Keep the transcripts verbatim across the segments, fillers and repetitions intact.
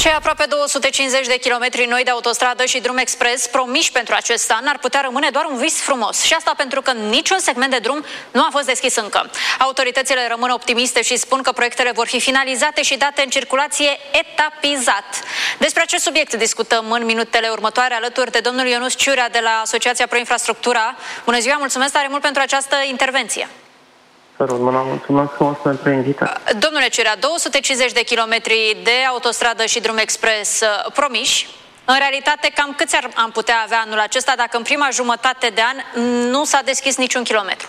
Cei aproape două sute cincizeci de kilometri noi de autostradă și drum expres promiși pentru acest an ar putea rămâne doar un vis frumos. Și asta pentru că niciun segment de drum nu a fost deschis încă. Autoritățile rămân optimiste și spun că proiectele vor fi finalizate și date în circulație etapizat. Despre acest subiect discutăm în minutele următoare alături de domnul Ionuț Ciurea de la Asociația Proinfrastructura. Bună ziua, mulțumesc tare mult pentru această intervenție. Mulțumesc frumos pentru invitație. Domnule Ciurea, două sute cincizeci de kilometri de autostradă și drum expres promiși. În realitate, cam câți am putea avea anul acesta dacă în prima jumătate de an nu s-a deschis niciun kilometru?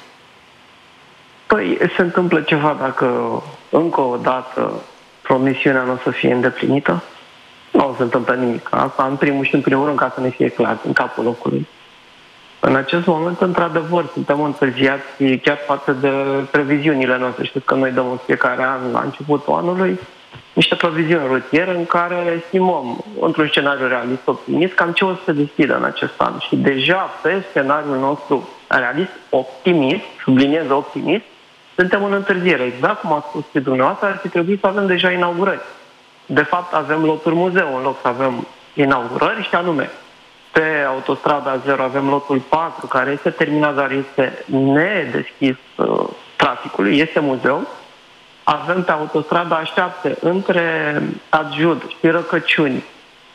Păi, se întâmplă ceva dacă încă o dată promisiunea nu o să fie îndeplinită? Nu o să întâmplă nimic. Asta în primul și în primul rând, ca să ne fie clar, în capul locului. În acest moment, într-adevăr, suntem întârziați chiar față de previziunile noastre. Știți că noi dăm în fiecare an, la începutul anului, niște previziuni rutiere în care estimăm, într-un scenariu realist optimist, cam ce o să se deschidă în acest an. Și deja pe scenariul nostru realist optimist, subliniez optimist, suntem în întârziere. Exact cum a spus și dumneavoastră, ar fi trebuit să avem deja inaugurări. De fapt, avem loturi muzeu în loc să avem inaugurări și anume, pe autostrada zero avem lotul patru, care este terminat, dar este nedeschis uh, traficului, este muzeu. Avem pe autostrada șapte, între Adjud și Răcăciuni,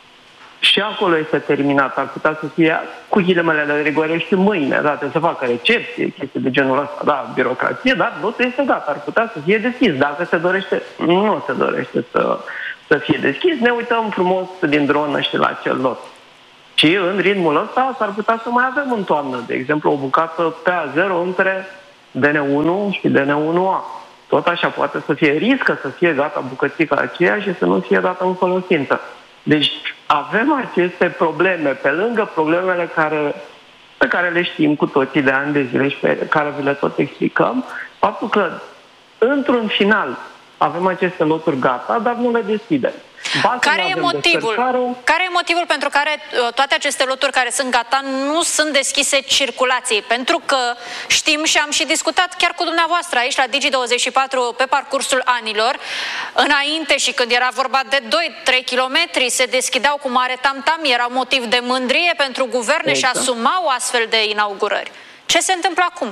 și acolo este terminat, ar putea să fie cu ghilimele de rigoare și mâine, da, trebuie să facă recepție, chestii de genul ăsta, da, birocrație, dar lotul este gata, ar putea să fie deschis. Dacă se dorește, nu se dorește să, să fie deschis, ne uităm frumos din dronă și la acel lot. Și în ritmul ăsta s-ar putea să mai avem în toamnă, de exemplu, o bucată pe A zero între D N unu și D N unu A. Tot așa poate să fie, riscă să fie gata bucățica aceea și să nu fie dată în folosință. Deci avem aceste probleme, pe lângă problemele care, pe care le știm cu toții de ani de zile și pe care vi le tot explicăm, faptul că, într-un final, avem aceste loturi gata, dar nu le deschidem. Care e motivul? Care e motivul pentru care toate aceste loturi care sunt gata nu sunt deschise circulației? Pentru că știm și am și discutat chiar cu dumneavoastră aici la Digi douăzeci și patru pe parcursul anilor, înainte și când era vorba de doi trei kilometri, se deschideau cu mare tam-tam, era motiv de mândrie pentru guverne exact. Și asumau astfel de inaugurări. Ce se întâmplă acum?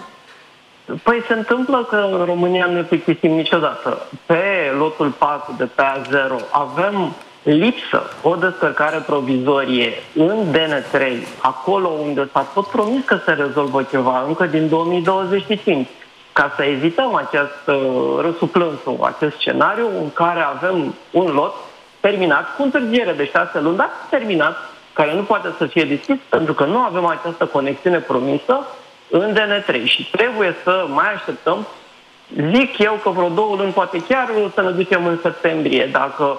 Păi se întâmplă că în România nu plictisim niciodată. Pe lotul patru de pe A zero avem lipsă, o descărcare provizorie în D N trei, acolo unde s-a tot promis că se rezolvă ceva încă din două mii douăzeci și cinci, ca să evităm acest răsuplânsul, acest scenariu în care avem un lot terminat cu întârziere de șase luni, dar terminat, care nu poate să fie deschis pentru că nu avem această conexiune promisă în D N trei și trebuie să mai așteptăm, zic eu că vreo două luni, poate chiar să ne ducem în septembrie, dacă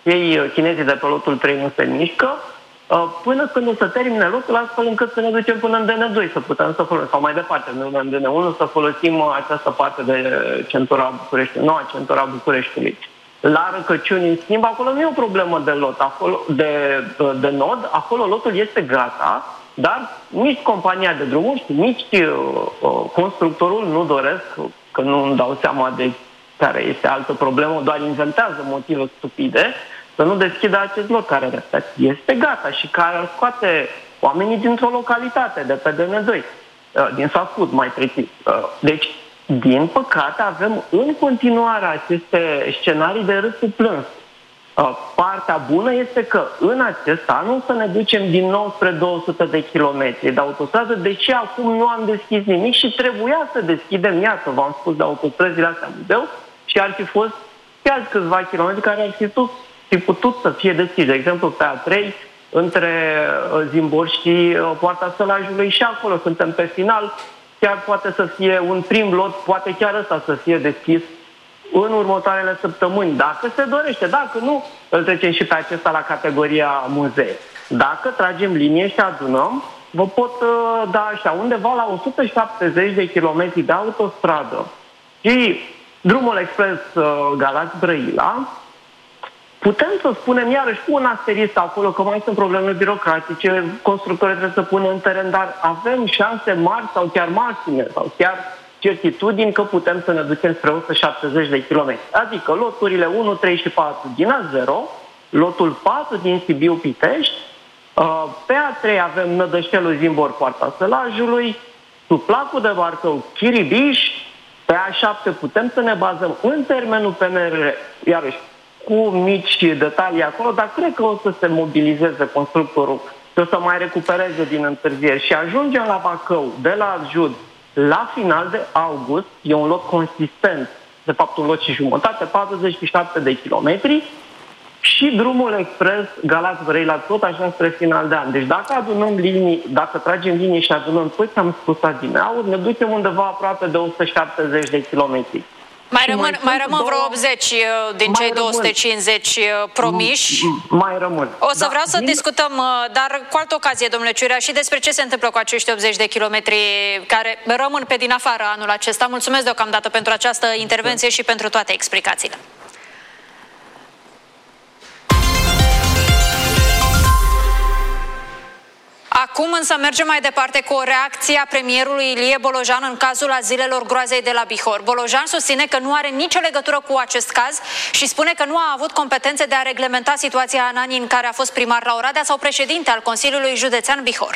ei chinezii de pe lotul trei nu se mișcă, până când o să termine lotul, astfel încât să ne ducem până în D N doi, să putem să folosim, sau mai departe, în D N unu, să folosim această parte de centura Bucureștiului, noua centura Bucureștiului. La Răcăciuni, în schimb, acolo nu e o problemă de lot, acolo, de, de nod, acolo lotul este gata, dar nici compania de drumuri și nici uh, constructorul nu doresc, că nu îmi dau seama de care este altă problemă, doar inventează motive stupide, să nu deschidă acest lot care, repet, este gata și care ar scoate oamenii dintr-o localitate, de pe D N doi, uh, din Safut, mai precis. Uh, deci, din păcate, avem în continuare aceste scenarii de râsul plâns. Partea bună este că în acest an o să ne ducem din nou spre două sute de kilometri de autostradă, deși acum nu am deschis nimic și trebuia să deschidem, iată, v-am spus, de autostrăzile astea muzeu și ar fi fost chiar câțiva kilometri care ar fi, tu, fi putut să fie deschis. De exemplu, pe A trei, între Zimbor și Poarta Sălajului și acolo suntem pe final, chiar poate să fie un prim lot, poate chiar ăsta să fie deschis în următoarele săptămâni, dacă se dorește. Dacă nu, îl trecem și pe acesta la categoria muzee. Dacă tragem linie și adunăm, vă pot uh, da așa, undeva la o sută șaptezeci de kilometri de autostradă și drumul expres uh, Galați-Brăila, putem să spunem iarăși cu un asterisc acolo că mai sunt probleme birocratice, constructorii trebuie să pună în teren, dar avem șanse mari sau chiar maxime sau chiar certitudini că putem să ne ducem spre o sută șaptezeci de kilometri. Adică loturile unu, trei și patru din A zero lotul patru din Sibiu-Pitești, pe A trei avem Nădăștelul Zimbor, Poarta Sălajului, sub placul de Bacău, Chiribiș, pe A șapte putem să ne bazăm în termenul P N R R, iarăși cu mici detalii acolo, dar cred că o să se mobilizeze constructorul și o să mai recupereze din întârzieri și ajungem la Bacău, de la Jud, la final de august, e un lot consistent, de fapt un lot și jumătate, patruzeci și șapte de kilometri, și drumul expres Galați-Brăila tot așa spre final de an. Deci dacă adunăm linii, dacă tragem linii și adunăm toți am spus adineauri, ne ducem undeva aproape de o sută șaptezeci de kilometri. Mai rămân, mai, mai rămân vreo optzeci din cei două sute cincizeci promiși. Mai rămân. O să da, vreau să din... discutăm, dar cu altă ocazie, domnule Ciurea, și despre ce se întâmplă cu acești optzeci de kilometri care rămân pe din afară anul acesta. Mulțumesc deocamdată pentru această intervenție da. și pentru toate explicațiile. Acum însă mergem mai departe cu o reacție a premierului Ilie Bolojan în cazul azilelor groazei de la Bihor. Bolojan susține că nu are nicio legătură cu acest caz și spune că nu a avut competențe de a reglementa situația în anii în care a fost primar la Oradea sau președinte al Consiliului Județean Bihor.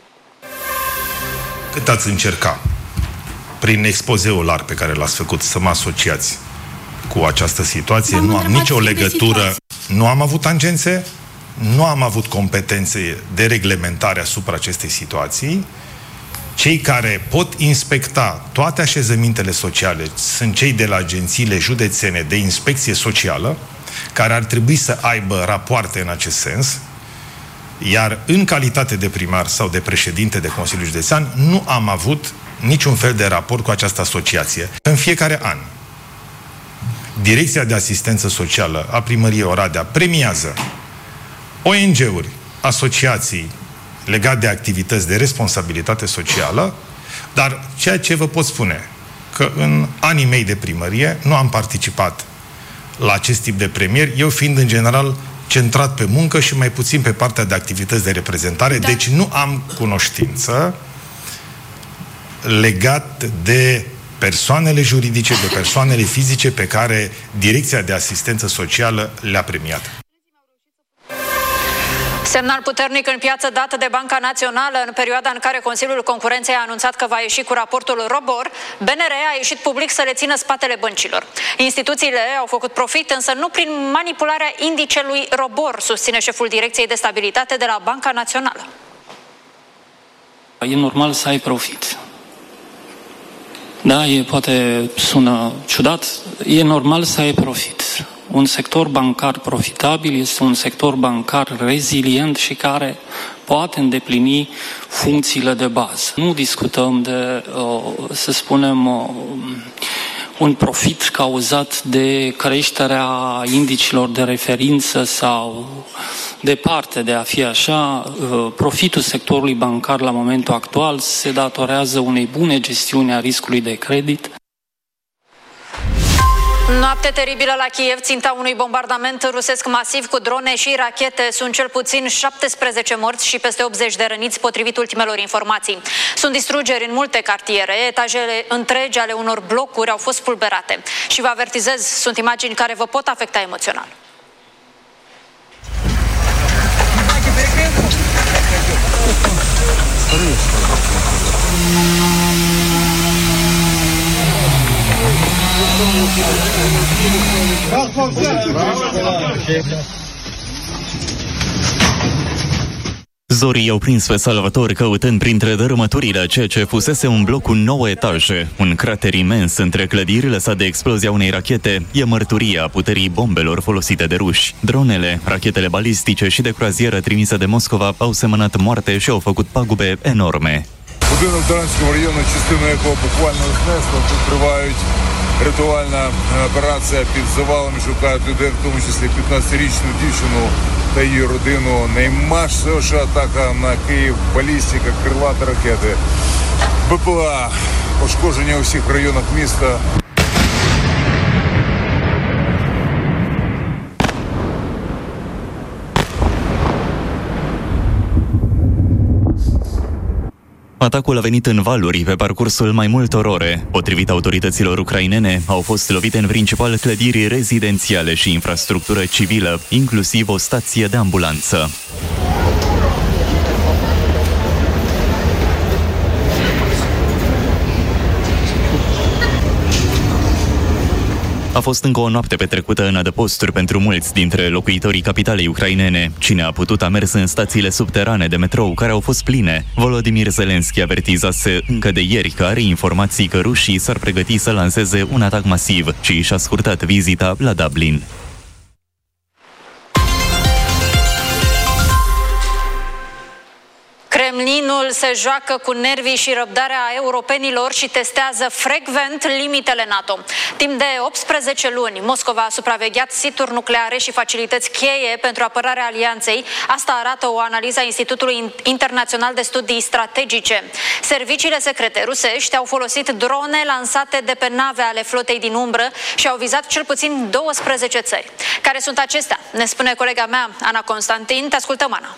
Cât ați încerca, prin expozeul larg pe care l-ați făcut, să mă asociați cu această situație, nu am nicio legătură, nu am avut tangențe, nu am avut competențe de reglementare asupra acestei situații. Cei care pot inspecta toate așezămintele sociale sunt cei de la agențiile județene de inspecție socială, care ar trebui să aibă rapoarte în acest sens, iar în calitate de primar sau de președinte de Consiliul Județean nu am avut niciun fel de raport cu această asociație. În fiecare an, Direcția de Asistență Socială a Primăriei Oradea premiază O N G-uri, asociații legate de activități de responsabilitate socială, dar ceea ce vă pot spune, că în anii mei de primărie nu am participat la acest tip de premieri, eu fiind în general centrat pe muncă și mai puțin pe partea de activități de reprezentare, da. Deci nu am cunoștință legat de persoanele juridice, de persoanele fizice pe care Direcția de Asistență Socială le-a premiat. Semnal puternic în piață dată de Banca Națională în perioada în care Consiliul Concurenței a anunțat că va ieși cu raportul ROBOR, B N R a ieșit public să le țină spatele băncilor. Instituțiile au făcut profit, însă nu prin manipularea indicelui ROBOR, susține șeful Direcției de Stabilitate de la Banca Națională. E normal să ai profit. Da, e, poate sună ciudat, e normal să ai profit. Un sector bancar profitabil este un sector bancar rezilient și care poate îndeplini funcțiile de bază. Nu discutăm de, să spunem, un profit cauzat de creșterea indicilor de referință sau departe de a fi așa. Profitul sectorului bancar la momentul actual se datorează unei bune gestiuni a riscului de credit. Noapte teribilă la Kiev, ținta unui bombardament rusesc masiv cu drone și rachete. Sunt cel puțin șaptesprezece morți și peste optzeci de răniți, potrivit ultimelor informații. Sunt distrugeri în multe cartiere, etajele întregi ale unor blocuri au fost spulberate. Și vă avertizez, sunt imagini care vă pot afecta emoțional. Zorii i-au prins pe salvatori căutând printre dărâmăturile ceea ce fusese un bloc cu nouă etaje. Un crater imens între clădiri lăsat de explozia unei rachete e mărturia puterii bombelor folosite de ruși. Dronele, rachetele balistice și de croazieră trimise de Moscova au semănat moarte și au făcut pagube enorme. Будинок Дарницького району, частину якого буквально знесло, тут тривають рятувальна операція під завалами, шукають людей, в тому числі п'ятнадцятирічну дівчину та її родину. Наймасовіша атака на Київ, балістика, крилаті ракети, БПЛА, пошкодження у всіх районах міста. Atacul a venit în valuri pe parcursul mai multor ore. Potrivit autorităților ucrainene, au fost lovite în principal clădiri rezidențiale și infrastructură civilă, inclusiv o stație de ambulanță. A fost încă o noapte petrecută în adăposturi pentru mulți dintre locuitorii capitalei ucrainene. Cine a putut a mers în stațiile subterane de metrou, care au fost pline. Volodymyr Zelensky avertizase încă de ieri că are informații că rușii s-ar pregăti să lanseze un atac masiv și și-a scurtat vizita la Dublin. Kremlinul se joacă cu nervii și răbdarea europenilor și testează frecvent limitele NATO. Timp de optsprezece luni, Moscova a supravegheat situri nucleare și facilități cheie pentru apărarea alianței. Asta arată o analiză a Institutului Internațional de Studii Strategice. Serviciile secrete rusești au folosit drone lansate de pe nave ale flotei din umbră și au vizat cel puțin douăsprezece țări. Care sunt acestea? Ne spune colega mea, Ana Constantin. Te ascultăm, Ana.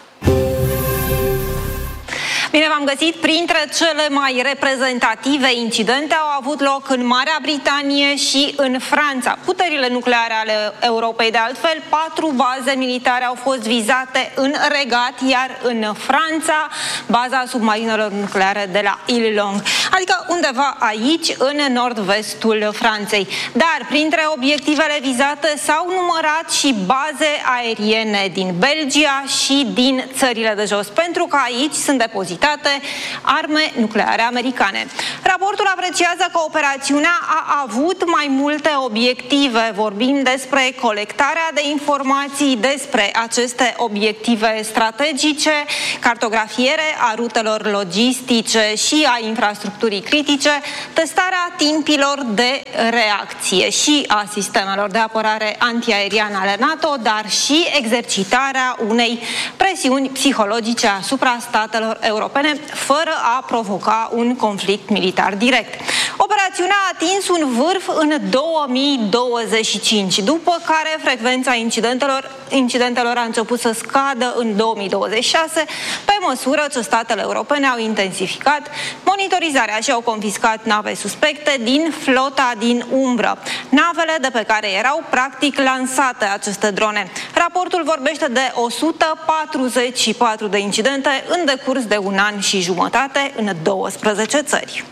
Bine v-am găsit! Printre cele mai reprezentative incidente au avut loc în Marea Britanie și în Franța. Puterile nucleare ale Europei, de altfel, patru baze militare au fost vizate în Regat, iar în Franța, baza submarinelor nucleare de la Île-Long, adică undeva aici, în nord-vestul Franței. Dar printre obiectivele vizate s-au numărat și baze aeriene din Belgia și din țările de jos, pentru că aici sunt depozitate arme nucleare americane. Raportul apreciază că operațiunea a avut mai multe obiective. Vorbim despre colectarea de informații despre aceste obiective strategice, cartografiere a rutelor logistice și a infrastructurii critice, testarea timpilor de reacție și a sistemelor de apărare antiaeriană ale NATO, dar și exercitarea unei presiuni psihologice asupra statelor europene, fără a provoca un conflict militar direct. Operațiunea a atins un vârf în două mii douăzeci și cinci, după care frecvența incidentelor, incidentelor a început să scadă în două mii douăzeci și șase, pe măsură ce statele europene au intensificat monitorizarea și au confiscat nave suspecte din flota din umbră, navele de pe care erau practic lansate aceste drone. Raportul vorbește de o sută patruzeci și patru de incidente în decurs de un an și jumătate în douăsprezece țări.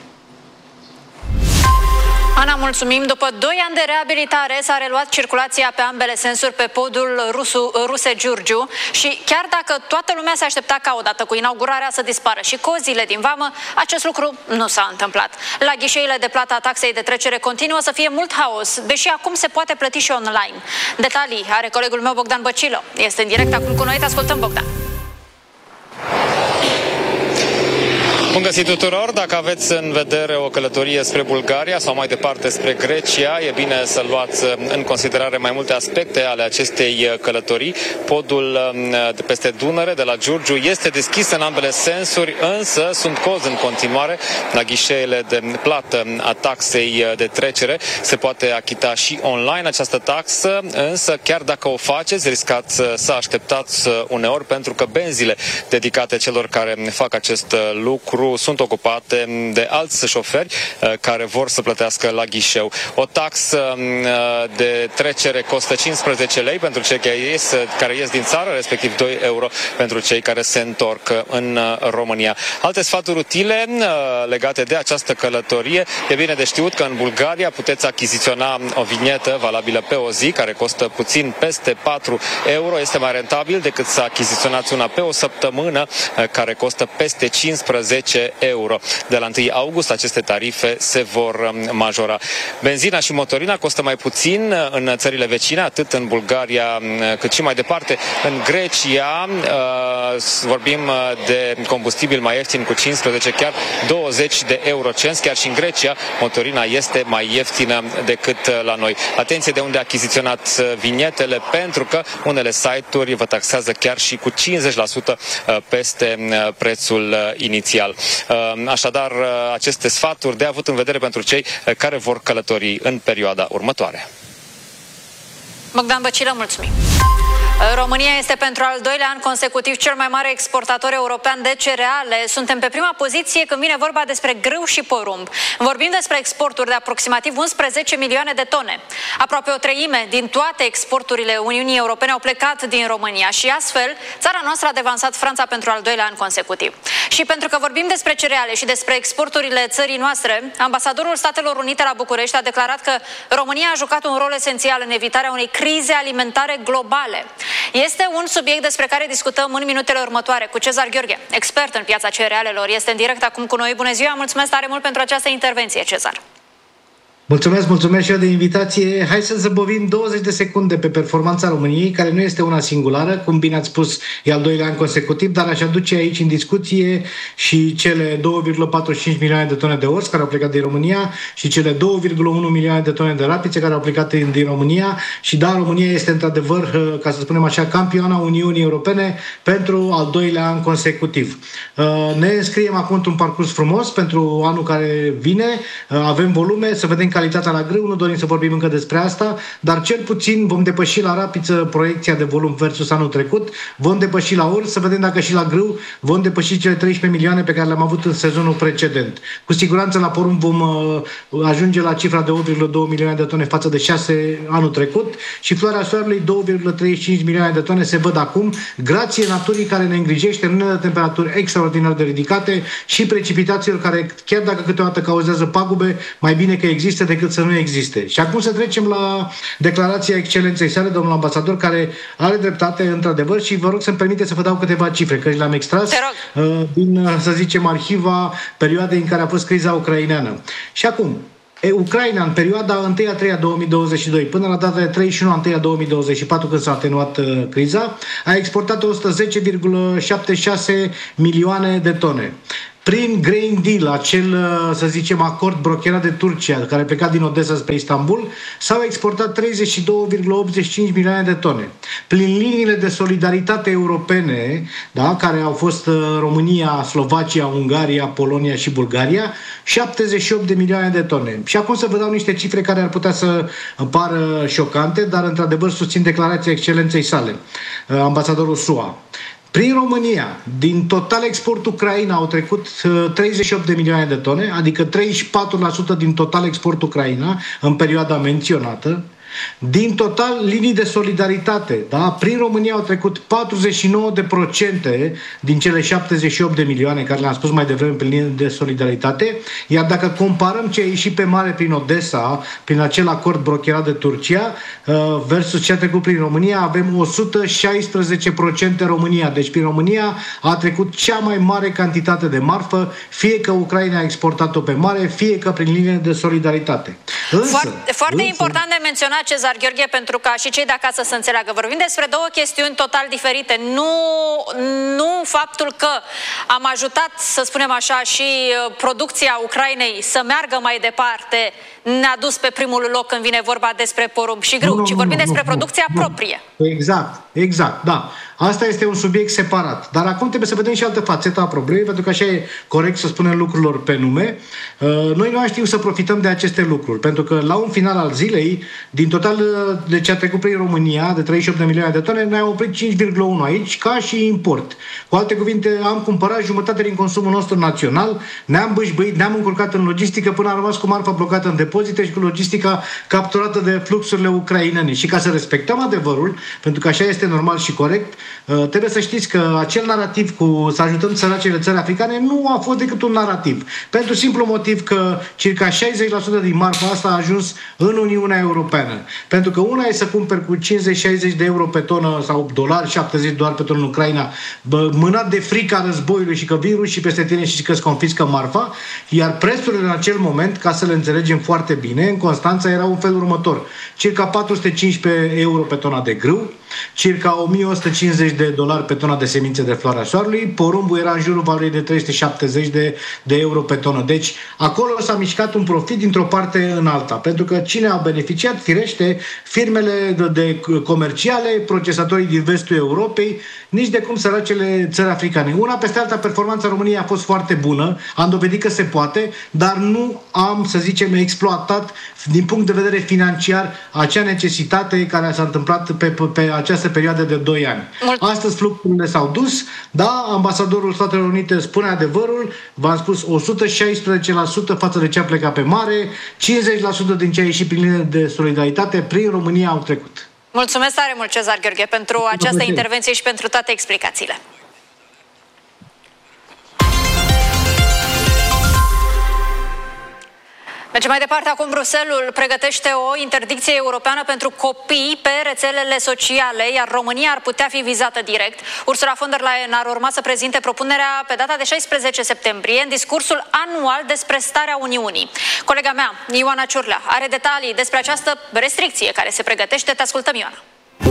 Ana, mulțumim. După doi ani de reabilitare s-a reluat circulația pe ambele sensuri pe podul Rusu, Ruse-Giurgiu și chiar dacă toată lumea se aștepta ca odată cu inaugurarea să dispară și cozile din vamă, acest lucru nu s-a întâmplat. La ghișeile de plată a taxei de trecere continuă să fie mult haos, deși acum se poate plăti și online. Detalii are colegul meu Bogdan Băcilă. Este în direct acum cu noi. Te ascultăm, Bogdan. Bun găsit tuturor! Dacă aveți în vedere o călătorie spre Bulgaria sau mai departe spre Grecia, e bine să luați în considerare mai multe aspecte ale acestei călătorii. Podul de peste Dunăre, de la Giurgiu, este deschis în ambele sensuri, însă sunt cozi în continuare. La ghișeele de plată a taxei de trecere se poate achita și online această taxă, însă chiar dacă o faceți, riscați să așteptați uneori, pentru că benzile dedicate celor care fac acest lucru sunt ocupate de alți șoferi care vor să plătească la ghișeu. O taxă de trecere costă cincisprezece lei pentru cei care ies, care ies din țară, respectiv doi euro pentru cei care se întorc în România. Alte sfaturi utile legate de această călătorie: e bine de știut că în Bulgaria puteți achiziționa o vinietă valabilă pe o zi, care costă puțin peste patru euro. Este mai rentabil decât să achiziționați una pe o săptămână, care costă peste cincisprezece euro. De la întâi august aceste tarife se vor majora. Benzina și motorina costă mai puțin în țările vecine, atât în Bulgaria cât și mai departe. În Grecia vorbim de combustibil mai ieftin cu cincisprezece, chiar douăzeci de eurocenți. Chiar și în Grecia motorina este mai ieftină decât la noi. Atenție de unde achiziționați vinietele, pentru că unele site-uri vă taxează chiar și cu cincizeci la sută peste prețul inițial. Așadar, aceste sfaturi de avut în vedere pentru cei care vor călători în perioada următoare. Bogdan Băcilă, mulțumim! România este pentru al doilea an consecutiv cel mai mare exportator european de cereale. Suntem pe prima poziție când vine vorba despre grâu și porumb. Vorbim despre exporturi de aproximativ unsprezece milioane de tone. Aproape o treime din toate exporturile Uniunii Europene au plecat din România și astfel țara noastră a devansat Franța pentru al doilea an consecutiv. Și pentru că vorbim despre cereale și despre exporturile țării noastre, ambasadorul Statelor Unite la București a declarat că România a jucat un rol esențial în evitarea unei crize alimentare globale. Este un subiect despre care discutăm în minutele următoare cu Cezar Gheorghe, expert în piața cerealelor. Este în direct acum cu noi. Bună ziua, mulțumesc tare mult pentru această intervenție, Cezar. Mulțumesc, mulțumesc și eu de invitație. Hai să zăbovim douăzeci de secunde pe performanța României, care nu este una singură, cum bine ați spus, e al doilea an consecutiv, dar aș aduce aici în discuție și cele două virgulă patruzeci și cinci milioane de tone de ors care au plecat din România și cele două virgulă unu milioane de tone de rapițe care au plecat din România. Și da, România este într-adevăr, ca să spunem așa, campioana Uniunii Europene pentru al doilea an consecutiv. Ne înscriem acum într-un parcurs frumos pentru anul care vine, avem volume, să vedem calitatea la grâu, nu dorim să vorbim încă despre asta, dar cel puțin vom depăși la rapiță proiecția de volum versus anul trecut, vom depăși la ors, să vedem dacă și la grâu vom depăși cele treisprezece milioane pe care le-am avut în sezonul precedent. Cu siguranță la porumb vom uh, ajunge la cifra de opt virgulă doi milioane de tone față de șase anul trecut și floarea soarelui două virgulă treizeci și cinci milioane de tone se văd acum, grație naturii care ne îngrijește, nu ne dă temperaturi extraordinar de ridicate și precipitațiilor care, chiar dacă câteodată cauzează pagube, mai bine că există decât să nu existe. Și acum să trecem la declarația excelenței sale, domnul ambasador, care are dreptate, într-adevăr, și vă rog să-mi permite să vă dau câteva cifre, că le-am extras uh, din, să zicem, arhiva perioadei în care a fost criza ucraineană. Și acum, E, Ucraina, în perioada întâi a treia două mii douăzeci și doi până la data de treizeci și unu a întâia două mii douăzeci și patru, când s-a atenuat uh, criza, a exportat o sută zece virgulă șaptezeci și șase milioane de tone. Prin Grain Deal, acel, să zicem, acord brocherat de Turcia, care a plecat din Odessa spre Istanbul, s-au exportat treizeci și doi virgulă optzeci și cinci milioane de tone. Prin liniile de solidaritate europene, da, care au fost România, Slovacia, Ungaria, Polonia și Bulgaria, șaptezeci și opt de milioane de tone. Și acum să vă dau niște cifre care ar putea să pară șocante, dar într-adevăr susțin declarația excelenței sale, ambasadorul S U A. Prin România, din total export Ucraina au trecut treizeci și opt de milioane de tone, adică treizeci și patru la sută din total export Ucraina în perioada menționată. Din total, linii de solidaritate, da? Prin România au trecut patruzeci și nouă de procente din cele șaptezeci și opt de milioane care le-am spus mai devreme prin linii de solidaritate, iar dacă comparăm ce a ieșit pe mare prin Odessa, prin acel acord brocherat de Turcia, versus ce a trecut prin România, avem o sută șaisprezece la sută România. Deci prin România a trecut cea mai mare cantitate de marfă, fie că Ucraina a exportat-o pe mare, fie că prin linie de solidaritate. Însă, foarte foarte însă, important de menționat, Cezar Gheorghe, pentru ca și cei de acasă să înțeleagă. Vorbim despre două chestiuni total diferite. Nu, nu faptul că am ajutat, să spunem așa, și producția Ucrainei să meargă mai departe ne-a dus pe primul loc când vine vorba despre porumb și grâu, ci vorbim nu, despre nu, producția nu, proprie. Exact, exact, da. Asta este un subiect separat. Dar acum trebuie să vedem și altă fațetă a problemei, pentru că așa e corect să spunem lucrurilor pe nume. Noi nu știm să profităm de aceste lucruri, pentru că la un final al zilei, din total de ce a trecut prin România, de treizeci și opt de milioane de tone, noi am oprit cinci virgulă unu aici, ca și import. Cu alte cuvinte, am cumpărat jumătate din consumul nostru național, ne-am bâșbâit, ne-am încurcat în logistică până am rămas cu marfa blocată în depozite și cu logistica capturată de fluxurile ucrainene. Și ca să respectăm adevărul, pentru că așa este normal și corect, trebuie să știți că acel narativ cu să ajutăm săracele țări africane nu a fost decât un narativ. Pentru simplu motiv că circa șaizeci la sută din marfa asta a ajuns în Uniunea Europeană. Pentru că una e să cumperi cu cincizeci șaizeci de euro pe tonă sau dolari, șaptezeci doar pe tonă în Ucraina, mânat de frica războiului și că vin rușii peste tine și că îți confiscă marfa, iar prețurile în acel moment, ca să le înțelegem foarte bine, în Constanța era un fel următor. Circa patru sute cincisprezece euro pe tona de grâu, circa o mie o sută cincizeci de dolari pe tona de semințe de floarea soarelui, porumbul era în jurul valorii de trei sute șaptezeci de, de euro pe tonă. Deci acolo s-a mișcat un profit dintr-o parte în alta, pentru că cine a beneficiat, firește, românește, firmele de, de comerciale, procesatorii din vestul Europei, nici de cum săracele țări africane. Una peste alta, performanța României a fost foarte bună, am dovedit că se poate, dar nu am, să zicem, exploatat din punct de vedere financiar acea necesitate care s-a întâmplat pe, pe, pe această perioadă de doi ani. Mult. Astăzi fluxurile s-au dus, da, ambasadorul Statelor Unite spune adevărul, v-am spus o sută șaisprezece la sută față de ce a plecat pe mare, cincizeci la sută din ce a ieșit prin linie de solidaritate prin România au trecut. Mulțumesc tare mult, Cezar Gheorghe, pentru această intervenție și pentru toate explicațiile. Mergem mai departe. Acum Bruxelles pregătește o interdicție europeană pentru copii pe rețelele sociale, iar România ar putea fi vizată direct. Ursula von der Leyen ar urma să prezinte propunerea pe data de șaisprezece septembrie în discursul anual despre starea Uniunii. Colega mea, Ioana Ciurlea, are detalii despre această restricție care se pregătește. Te ascultăm, Ioana.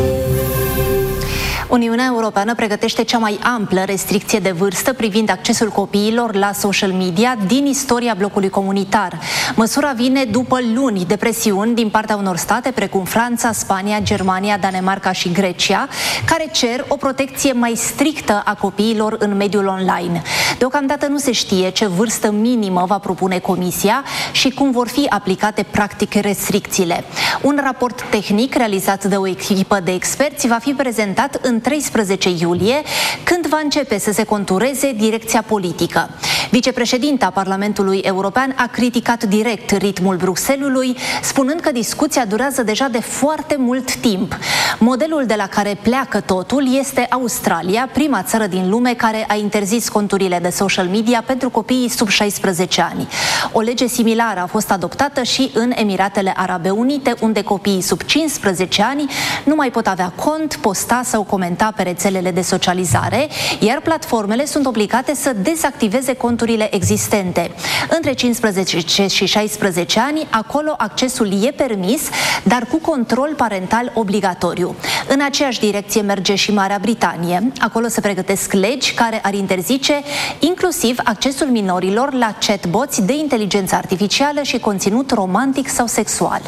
Uniunea Europeană pregătește cea mai amplă restricție de vârstă privind accesul copiilor la social media din istoria blocului comunitar. Măsura vine după luni de presiuni din partea unor state precum Franța, Spania, Germania, Danemarca și Grecia, care cer o protecție mai strictă a copiilor în mediul online. Deocamdată nu se știe ce vârstă minimă va propune Comisia și cum vor fi aplicate practic restricțiile. Un raport tehnic realizat de o echipă de experți va fi prezentat în treisprezece iulie, când va începe să se contureze direcția politică. Vicepreședinta Parlamentului European a criticat direct ritmul Bruxellesului, spunând că discuția durează deja de foarte mult timp. Modelul de la care pleacă totul este Australia, prima țară din lume care a interzis conturile de social media pentru copiii sub șaisprezece ani. O lege similară a fost adoptată și în Emiratele Arabe Unite, unde copiii sub cincisprezece ani nu mai pot avea cont, posta sau comenta pe rețelele de socializare, iar platformele sunt obligate să dezactiveze conturile existente. Între cincisprezece și șaisprezece ani, acolo accesul e permis, dar cu control parental obligatoriu. În aceeași direcție merge și Marea Britanie. Acolo se pregătesc legi care ar interzice inclusiv accesul minorilor la chatbots de inteligență artificială și conținut romantic sau sexual.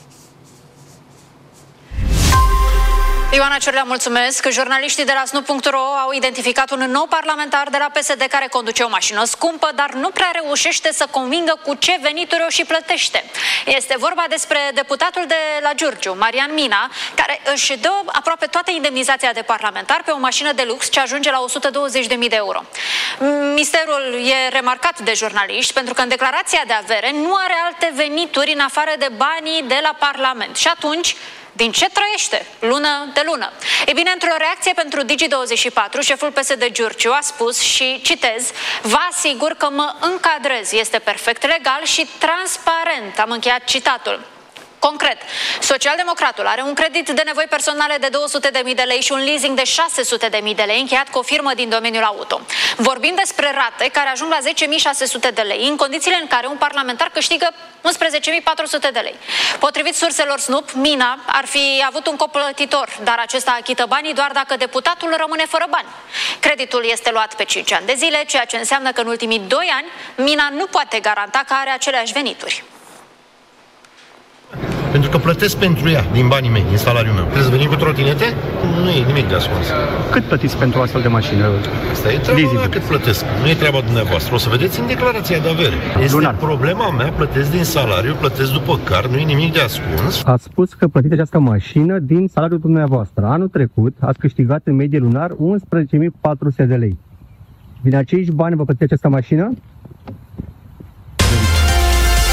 Ioana Ciurlea, mulțumesc. Jurnaliștii de la S N U punct ro au identificat un nou parlamentar de la P S D care conduce o mașină scumpă, dar nu prea reușește să convingă cu ce venituri o și plătește. Este vorba despre deputatul de la Giurgiu, Marian Mina, care își dă aproape toată indemnizația de parlamentar pe o mașină de lux ce ajunge la o sută douăzeci de mii de euro. Misterul e remarcat de jurnaliști pentru că în declarația de avere nu are alte venituri în afară de banii de la Parlament. Și atunci, din ce trăiește lună de lună? E bine, într-o reacție pentru Digi douăzeci și patru, șeful P S D Giurgiu a spus și citez: "Vă asigur că mă încadrez, este perfect legal și transparent." Am încheiat citatul. Concret, Socialdemocratul are un credit de nevoi personale de două sute de mii de lei și un leasing de șase sute de mii de lei încheiat cu o firmă din domeniul auto. Vorbim despre rate care ajung la zece mii șase sute de lei, în condițiile în care un parlamentar câștigă unsprezece mii patru sute de lei. Potrivit surselor S N U P, Mina ar fi avut un coplătitor, dar acesta achită banii doar dacă deputatul rămâne fără bani. Creditul este luat pe cinci ani de zile, ceea ce înseamnă că în ultimii doi ani Mina nu poate garanta că are aceleași venituri. Pentru că plătesc pentru ea, din banii mei, din salariul meu. Trebuie să venim cu trotinete? Nu e nimic de ascuns. Cât plătiți pentru astfel de mașină? Asta e treaba mea, cât plătesc. Nu e treaba dumneavoastră. O să vedeți în declarația de avere. Este lunar. Problema mea, plătesc din salariu, plătesc după card, nu e nimic de ascuns. Ați spus că plătiți această mașină din salariul dumneavoastră. Anul trecut ați câștigat în medie lunar unsprezece mii patru sute de lei. Din aceiși bani vă plătiți această mașină?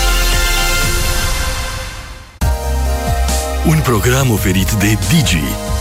Un program oferit de Digi,